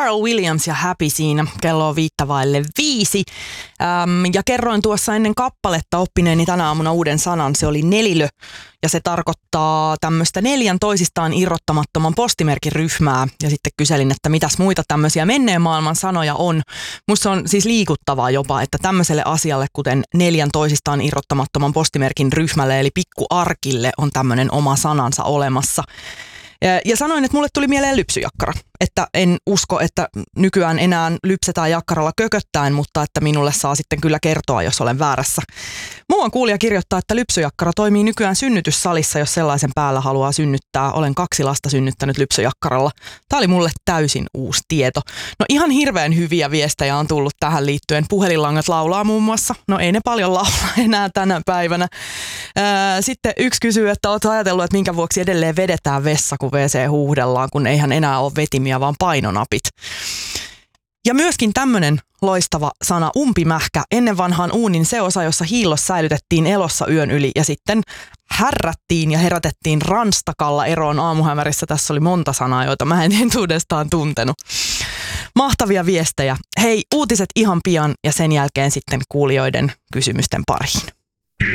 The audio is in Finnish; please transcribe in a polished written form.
Pharrell Williams ja Happy siinä. Kello on 5:05. Ja kerroin tuossa ennen kappaletta oppineeni tänä aamuna uuden sanan. Se oli nelilö ja se tarkoittaa tämmöistä 4 toisistaan irrottamattoman postimerkin ryhmää. Ja sitten kyselin, että mitäs muita tämmöisiä menneen maailman sanoja on. Musta on siis liikuttavaa jopa, että tämmöiselle asialle, kuten 4 toisistaan irrottamattoman postimerkin ryhmälle eli pikkuarkille on tämmöinen oma sanansa olemassa. Ja sanoin, että mulle tuli mieleen lypsyjakkara, että en usko, että nykyään enää lypsetään jakkaralla kököttäen, mutta että minulle saa sitten kyllä kertoa, jos olen väärässä. Muuan kuulija kirjoittaa, että lypsyjakkara toimii nykyään synnytyssalissa, jos sellaisen päällä haluaa synnyttää. Olen 2 lasta synnyttänyt lypsyjakkaralla. Tämä oli mulle täysin uusi tieto. No ihan hirveän hyviä viestejä on tullut tähän liittyen. Puhelinlangat laulaa muun muassa. No ei ne paljon laula enää tänä päivänä. Sitten yksi kysyy, että oletko ajatellut, että minkä vuoksi edelleen vedetään vessa, kun WC huuhdellaan, kun eihän enää ole vetimiä, vaan painonapit. Ja myöskin tämmöinen loistava sana umpimähkä. Ennen vanhaan uunin se osa, jossa hiillos säilytettiin elossa yön yli ja sitten härrättiin ja herätettiin ranstakalla eroon aamuhämärissä. Tässä oli monta sanaa, joita mä en entuudestaan tuntenut. Mahtavia viestejä. Hei, uutiset ihan pian ja sen jälkeen sitten kuulijoiden kysymysten pariin.